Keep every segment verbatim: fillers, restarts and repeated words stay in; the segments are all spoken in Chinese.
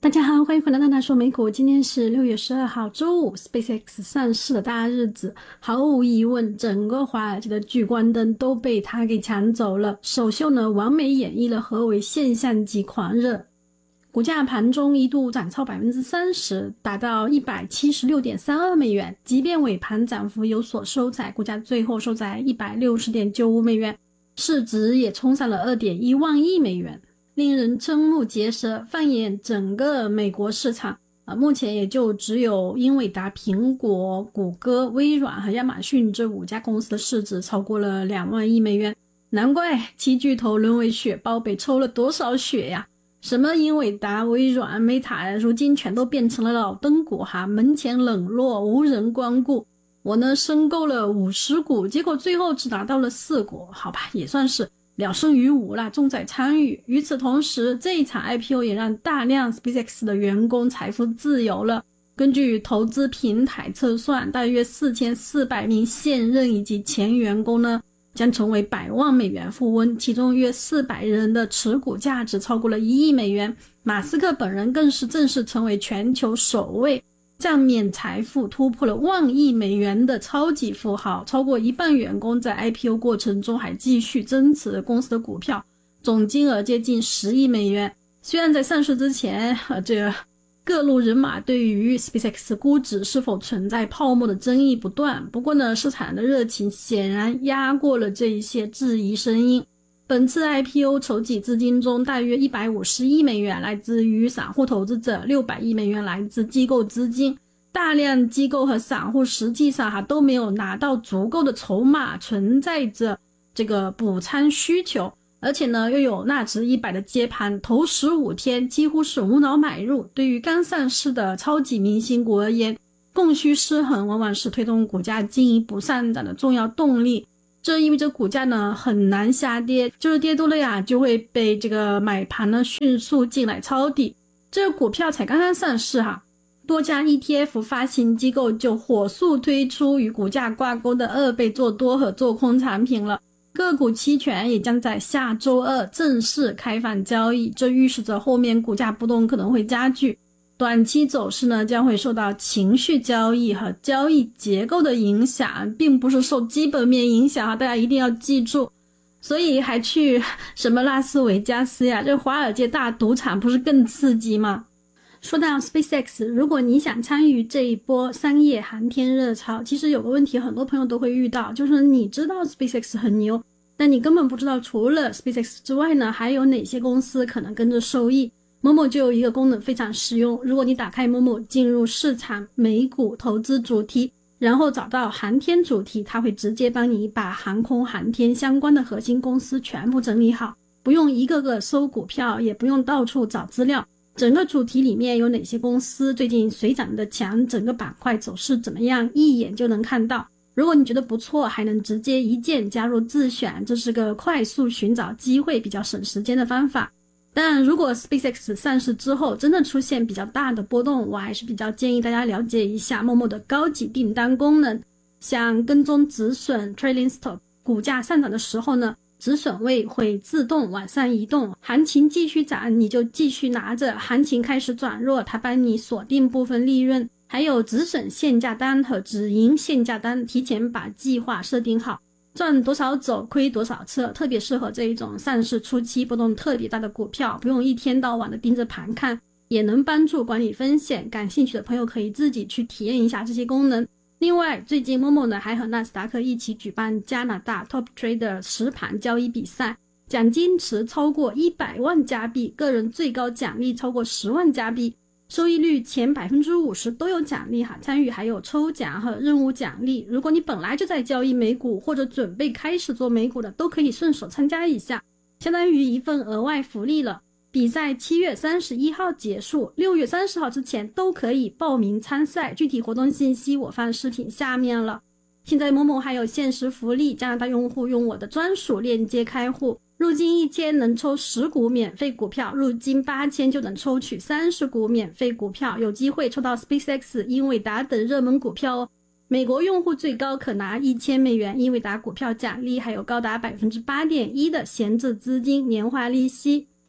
大家好，欢迎回来娜娜说美股。今天是六月十二号周五 ，SpaceX 上市的大日子。毫无疑问，整个华尔街的聚光灯都被它给抢走了。首秀呢，完美演绎了何为现象级狂热。股价盘中一度涨超 百分之三十， 达到 一百七十六点三二美元。即便尾盘涨幅有所收窄，股价最后收在 一百六十点九五美元，市值也冲上了 二点一万亿美元。令人瞠目结舌。放眼整个美国市场，呃，目前也就只有英伟达、苹果、谷歌、微软和亚马逊这五家公司的市值超过了两万亿美元。难怪七巨头沦为血包，被抽了多少血呀！什么英伟达、微软、Meta， 如今全都变成了老灯股哈，门前冷落，无人光顾。我呢申购了五十股，结果最后只拿到了四股，好吧，也算是了胜于无啦，重在参与。与此同时，这一场 I P O 也让大量 SpaceX 的员工财富自由了。根据投资平台测算，大约四千四百名现任以及前员工呢，将成为百万美元富翁，其中约四百人的持股价值超过了一亿美元。马斯克本人更是正式成为全球首位账面财富突破了万亿美元的超级富豪，超过一半员工在 I P O 过程中还继续增持公司的股票，总金额接近十亿美元。虽然在上市之前，呃，这个各路人马对于 SpaceX 估值是否存在泡沫的争议不断，不过呢，市场的热情显然压过了这一些质疑声音。本次 I P O 筹集资金中，大约一百五十亿美元来自于散户投资者，六百亿美元来自机构资金。大量机构和散户实际上哈都没有拿到足够的筹码，存在着这个补仓需求，而且呢又有纳指一百的接盘，头十五天几乎是无脑买入。对于刚上市的超级明星股而言，供需失衡往往是推动股价进一步上涨的重要动力。这意味着股价呢很难下跌，就是跌多了呀，就会被这个买盘呢迅速进来抄底。这个股票才刚刚上市哈，多家 E T F 发行机构就火速推出与股价挂钩的二倍做多和做空产品了。个股期权也将在下周二正式开放交易，这预示着后面股价波动可能会加剧。短期走势呢将会受到情绪交易和交易结构的影响，并不是受基本面影响啊，大家一定要记住。所以还去什么拉斯维加斯呀，这华尔街大赌场不是更刺激吗？说到 SpaceX， 如果你想参与这一波商业航天热潮，其实有个问题很多朋友都会遇到，就是你知道 SpaceX 很牛，但你根本不知道除了 SpaceX 之外呢，还有哪些公司可能跟着受益。某某就有一个功能非常实用，如果你打开某某进入市场美股投资主题，然后找到航天主题，它会直接帮你把航空航天相关的核心公司全部整理好，不用一个个搜股票，也不用到处找资料。整个主题里面有哪些公司最近水涨的强，整个板块走势怎么样，一眼就能看到。如果你觉得不错，还能直接一键加入自选，这是个快速寻找机会比较省时间的方法。但如果 SpaceX 上市之后真的出现比较大的波动，我还是比较建议大家了解一下某某的高级订单功能，像跟踪止损 Trailing Stop， 股价上涨的时候呢，止损位会自动往上移动，行情继续涨你就继续拿着，行情开始转弱，它帮你锁定部分利润。还有止损限价单和止盈限价单，提前把计划设定好，赚多少走，亏多少撤，特别适合这一种上市初期波动特别大的股票，不用一天到晚的盯着盘看，也能帮助管理风险。感兴趣的朋友可以自己去体验一下这些功能。另外，最近某某呢还和纳斯达克一起举办加拿大 Top Trader 实盘交易比赛，奖金池超过一百万加币，个人最高奖励超过十万加币，收益率前 百分之五十 都有奖励哈，参与还有抽奖和任务奖励。如果你本来就在交易美股或者准备开始做美股的，都可以顺手参加一下，相当于一份额外福利了。比赛七月三十一号结束，六月三十号之前都可以报名参赛，具体活动信息我放视频下面了。现在某某还有限时福利，加拿大用户用我的专属链接开户，入金一千能抽十股免费股票，入金八千就能抽取三十股免费股票，有机会抽到 SpaceX、英伟达等热门股票哦。美国用户最高可拿一千美元英伟达股票奖励，还有高达 百分之八点一 的闲置资金年化利息。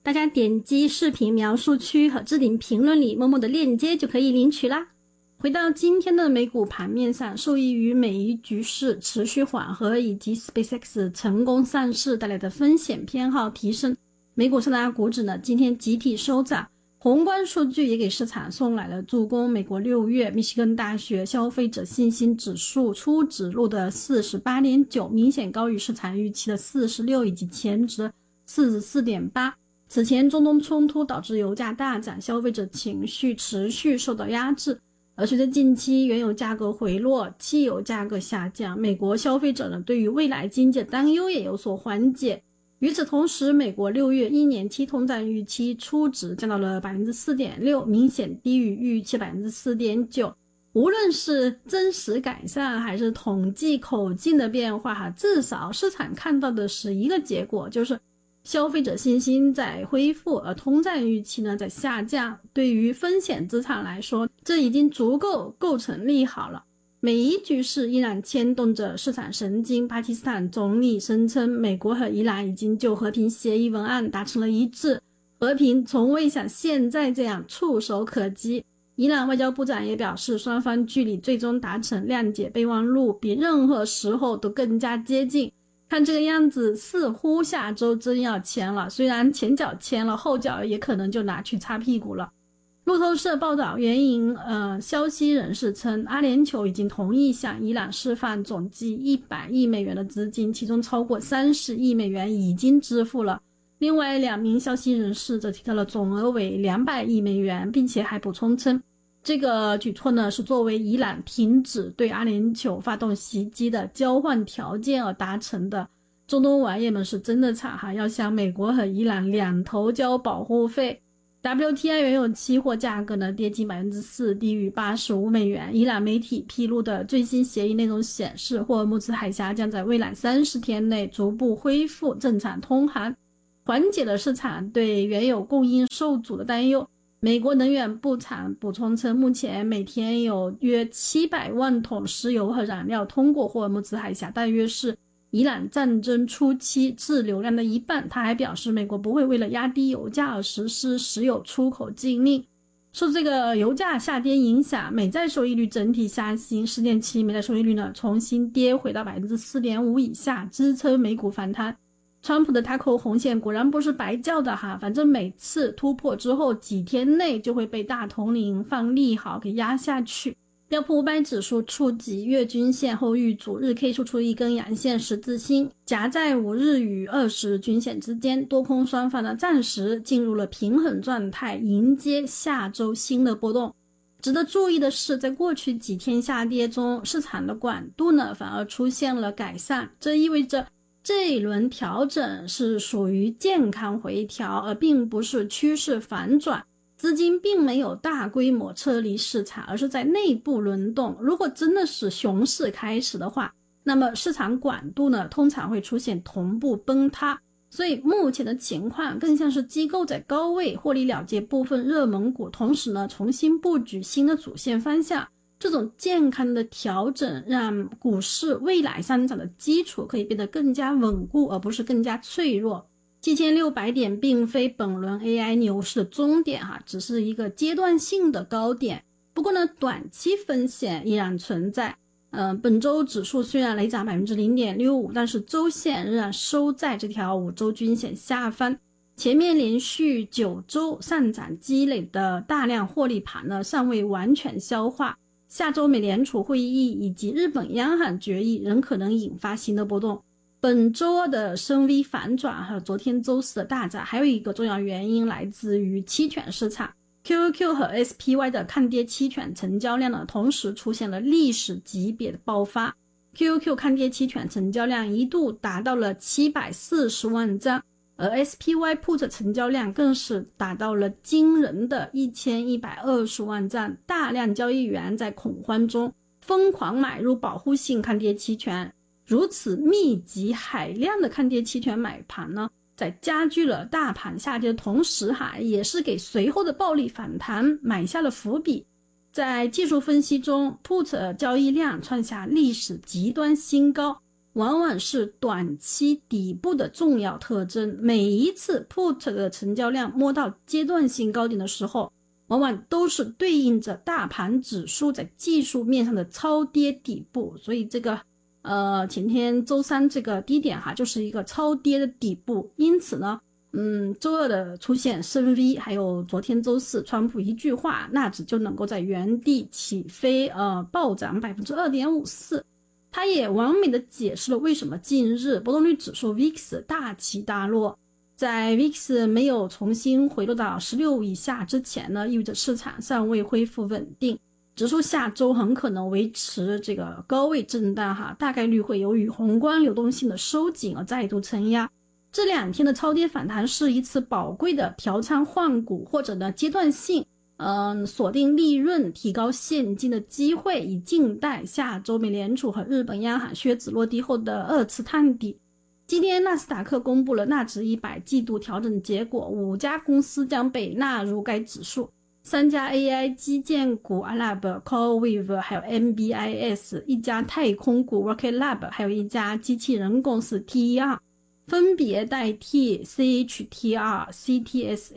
大家点击视频描述区和置顶评论里默默的链接就可以领取啦。回到今天的美股盘面上，受益于美伊局势持续缓和以及 SpaceX 成功上市带来的风险偏好提升，美股三大股指呢今天集体收涨。宏观数据也给市场送来了助攻，美国六月密歇根大学消费者信心指数初值录的 四十八点九， 明显高于市场预期的四十六以及前值 四十四点八。 此前中东冲突导致油价大涨，消费者情绪持续受到压制，而随着近期原油价格回落，汽油价格下降，美国消费者呢对于未来经济的担忧也有所缓解。与此同时，美国六月一年期通胀预期初值降到了 百分之四点六， 明显低于预期 百分之四点九。 无论是真实改善还是统计口径的变化，至少市场看到的是一个结果，就是消费者信心在恢复，而通胀预期呢在下降。对于风险资产来说，这已经足够构成利好了。美伊局势依然牵动着市场神经，巴基斯坦总理声称美国和伊朗已经就和平协议文案达成了一致，和平从未像现在这样触手可及。伊朗外交部长也表示，双方距离最终达成谅解备忘录比任何时候都更加接近。看这个样子，似乎下周真要签了，虽然前脚签了，后脚也可能就拿去擦屁股了。路透社报道援引呃消息人士称，阿联酋已经同意向伊朗释放总计一百亿美元的资金，其中超过三十亿美元已经支付了。另外两名消息人士则提到了总额为两百亿美元，并且还补充称，这个举措呢是作为伊朗停止对阿联酋发动袭击的交换条件而达成的。中东玩意们是真的惨哈，要向美国和伊朗两头交保护费。W T I 原油期货价格呢跌近 百分之四， 低于八十五美元。伊朗媒体披露的最新协议内容显示，霍尔木兹海峡将在未来三十天内逐步恢复正常通航，缓解了市场对原油供应受阻的担忧。美国能源部长补充称，目前每天有约七百万桶石油和燃料通过霍尔木兹海峡，大约是伊朗战争初期滞留量的一半。他还表示，美国不会为了压低油价而实施石油出口禁令。受这个油价下跌影响，美债收益率整体下行，十年期美债收益率呢重新跌回到 百分之四点五 以下，支撑美股反弹。川普的他扣红线果然不是白叫的哈，反正每次突破之后几天内就会被大统领放利好给压下去。标普五百指数触及月均线后遇阻，日 K 输出一根阳线十字星，夹在五日与二十均线之间，多空双方呢暂时进入了平衡状态，迎接下周新的波动。值得注意的是，在过去几天下跌中，市场的广度呢反而出现了改善，这意味着这一轮调整是属于健康回调，而并不是趋势反转。资金并没有大规模撤离市场，而是在内部轮动。如果真的是熊市开始的话，那么市场广度呢通常会出现同步崩塌。所以目前的情况更像是机构在高位获利了结部分热门股，同时呢重新布局新的主线方向。这种健康的调整让股市未来上涨的基础可以变得更加稳固，而不是更加脆弱。七千六百点并非本轮 A I 牛市的终点哈，只是一个阶段性的高点。不过呢，短期风险依然存在。呃，本周指数虽然累涨 百分之零点六五， 但是周线仍然收在这条五周均线下方。前面连续九周上涨积累的大量获利盘呢，尚未完全消化。下周美联储会议以及日本央行决议仍可能引发新的波动。本周的升 V 反转和昨天周四的大涨，还有一个重要原因来自于期权市场。Q Q Q 和 S P Y 的看跌期权成交量呢，同时出现了历史级别的爆发。Q Q Q 看跌期权成交量一度达到了七百四十万张，而 S P Y Put 成交量更是达到了惊人的一千一百二十万张。大量交易员在恐慌中疯狂买入保护性看跌期权。如此密集海量的看跌期权买盘呢，在加剧了大盘下跌的同时哈，也是给随后的暴力反弹埋下了伏笔。在技术分析中 Put 交易量创下历史极端新高， 往往是短期底部的重要特征。每一次 put 的成交量摸到阶段性高点的时候，往往都是对应着大盘指数在技术面上的超跌底部。所以这个呃前天周三这个低点哈，就是一个超跌的底部。因此呢嗯，周二的出现升 V， 还有昨天周四川普一句话，纳指就能够在原地起飞，呃，暴涨 百分之二点五四。它也完美的解释了为什么近日波动率指数 V I X 大起大落。在 V I X 没有重新回落到十六以下之前呢，意味着市场尚未恢复稳定，指数下周很可能维持这个高位震荡哈，大概率会由于宏观流动性的收紧而再度承压。这两天的超跌反弹是一次宝贵的调仓换股或者呢阶段性嗯，锁定利润提高现金的机会，以静待下周美联储和日本央行靴子落地后的二次探底。今天纳斯达克公布了纳指一百季度调整结果，五家公司将被纳入该指数，三家 A I 基建股 Alab、CoreWeave 还有 M B I S， 一家太空股 Rocket Lab， 还有一家机器人公司 T E R，分别代替 C H T R、C T S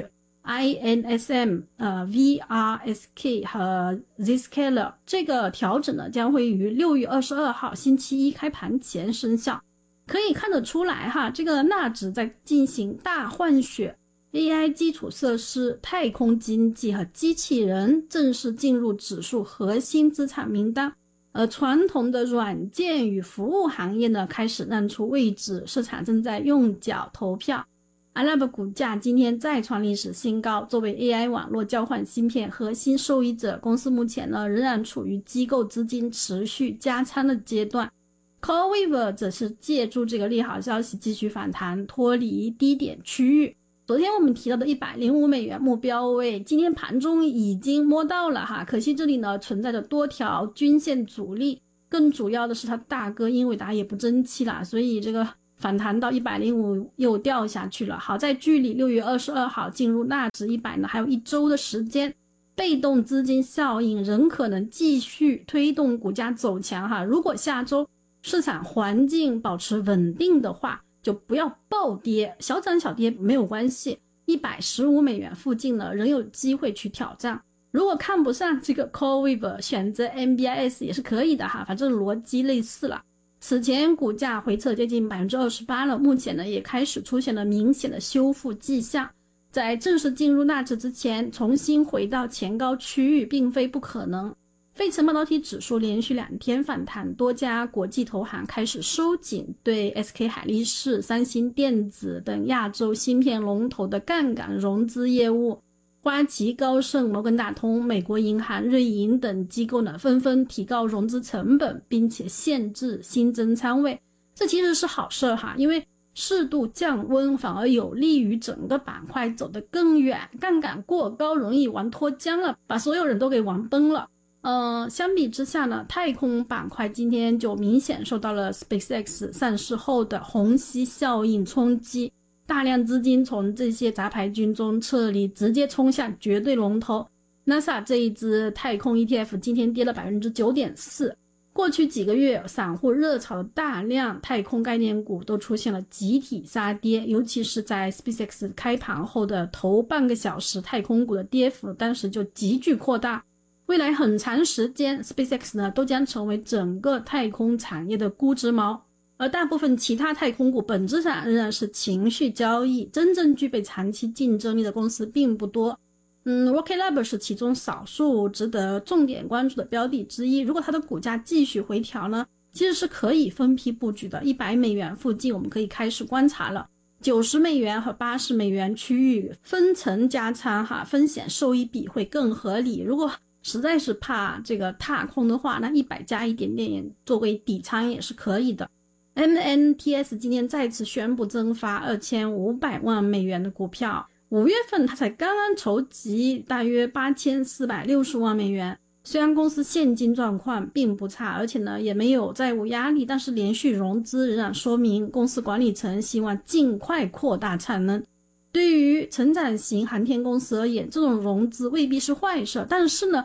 H、I N S M、呃 V R S K 和 Zscaler。 这个调整呢将会于六月二十二号星期一开盘前生效。可以看得出来哈，这个纳指在进行大换血， A I 基础设施、太空经济和机器人正式进入指数核心资产名单。而传统的软件与服务行业呢，开始让出位置，市场正在用脚投票。Alab 股价今天再创历史新高，作为 A I 网络交换芯片核心受益者，公司目前呢仍然处于机构资金持续加仓的阶段。CoreWeave 则是借助这个利好消息继续反弹，脱离低点区域。昨天我们提到的一百零五美元目标位，今天盘中已经摸到了哈，可惜这里呢存在着多条均线阻力，更主要的是它大哥英伟达也不争气了，所以这个反弹到一百零五又掉下去了。好在距离六月二十二号进入纳指一百呢还有一周的时间，被动资金效应仍可能继续推动股价走强哈。如果下周市场环境保持稳定的话，就不要暴跌，小涨小跌没有关系，一百十五美元附近呢仍有机会去挑战。如果看不上这个 CoreWeave， 选择 M B I S 也是可以的哈，反正逻辑类似了。此前股价回撤接近 百分之二十八 了，目前呢也开始出现了明显的修复迹象。在正式进入纳指之前，重新回到前高区域并非不可能。费城半导体指数连续两天反弹，多家国际投行开始收紧对 S K 海力士、三星电子等亚洲芯片龙头的杠杆融资业务。花旗、高盛、摩根大通、美国银行、瑞银等机构呢纷纷提高融资成本，并且限制新增仓位。这其实是好事哈，因为适度降温反而有利于整个板块走得更远，杠杆过高容易玩脱缰了，把所有人都给玩崩了。呃，相比之下呢，太空板块今天就明显受到了 SpaceX 上市后的虹吸效应冲击，大量资金从这些杂牌军中撤离，直接冲向绝对龙头。NASA 这一支太空 E T F 今天跌了 百分之九点四。过去几个月散户热炒的大量太空概念股都出现了集体杀跌，尤其是在 SpaceX 开盘后的头半个小时，太空股的跌幅当时就急剧扩大。未来很长时间 SpaceX 呢都将成为整个太空产业的估值锚，而大部分其他太空股本质上仍然是情绪交易，真正具备长期竞争力的公司并不多。嗯 Rocket Lab 是其中少数值得重点关注的标的之一，如果它的股价继续回调呢，其实是可以分批布局的。一百美元附近我们可以开始观察了，九十美元和八十美元区域分层加仓哈，风险收益比会更合理。如果实在是怕这个踏空的话，那一百加一点点作为底仓也是可以的。M N T S 今天再次宣布增发二千五百万美元的股票，五月份它才刚刚筹集大约八千四百六十万美元。虽然公司现金状况并不差，而且呢也没有债务压力，但是连续融资仍然说明公司管理层希望尽快扩大产能。对于成长型航天公司而言，这种融资未必是坏事，但是呢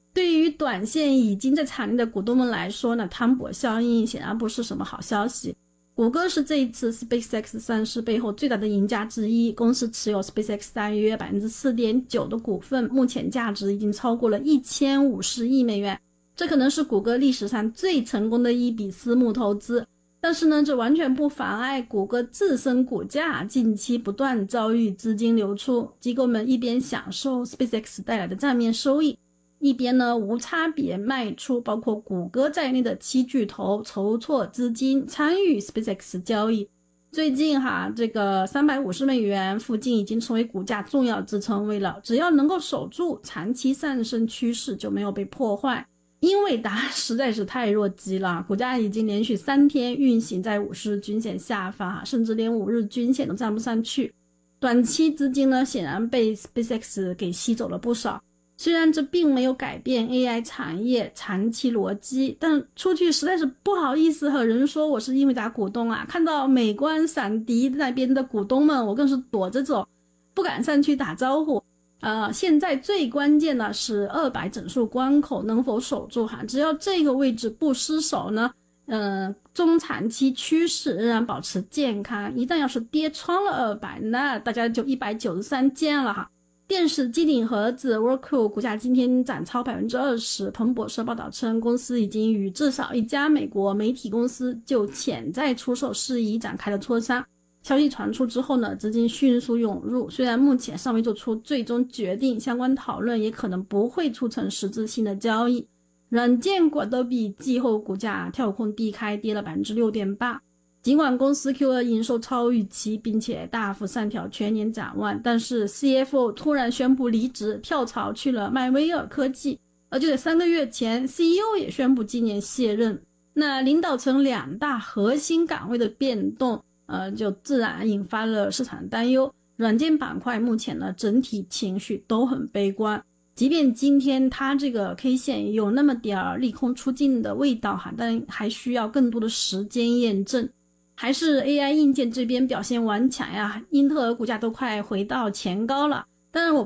对于短线已经在惨烈的股东们来说呢，汤博效应显然不是什么好消息。谷歌是这一次 SpaceX 上市背后最大的赢家之一，公司持有 SpaceX 大约 百分之四点九 的股份，目前价值已经超过了一千五十亿美元，这可能是谷歌历史上最成功的一笔私募投资。但是呢，这完全不妨碍谷歌自身股价近期不断遭遇资金流出，机构们一边享受 SpaceX 带来的账面收益，一边呢无差别卖出包括谷歌在内的七巨头，筹措资金参与 SpaceX 交易。最近哈，这个三百五十美元附近已经成为股价重要支撑位了，只要能够守住长期上升趋势就没有被破坏。英伟达实在是太弱鸡了，股价已经连续三天运行在五十日均线下方，甚至连五日均线都站不上去。短期资金呢，显然被 SpaceX 给吸走了不少。虽然这并没有改变 A I 产业长期逻辑，但出去实在是不好意思和人说我是英伟达股东啊。看到美光、闪迪那边的股东们，我更是躲着走，不敢上去打招呼。呃，现在最关键的是二百整数关口能否守住哈，只要这个位置不失守呢，呃，中长期趋势仍然保持健康。一旦要是跌穿了二百，那大家就一百九十三见了哈。电视机顶盒子 Roku 股价今天涨超 百分之二十， 彭博社报道称，公司已经与至少一家美国媒体公司就潜在出售事宜展开了磋商。消息传出之后呢，资金迅速涌入，虽然目前尚未做出最终决定，相关讨论也可能不会促成实质性的交易。软件股都比季后股价跳空低开，跌了 百分之六点八。 尽管公司 Q 二 营收超预期，并且大幅上调全年展望，但是 C F O 突然宣布离职，跳槽去了迈威尔科技，而就在三个月前 C E O 也宣布今年卸任。那领导层两大核心岗位的变动呃，就自然引发了市场担忧。软件板块目前呢，整体情绪都很悲观。即便今天它这个 K 线有那么点利空出尽的味道哈，但还需要更多的时间验证。还是 A I 硬件这边表现顽强呀，英特尔股价都快回到前高了。当然我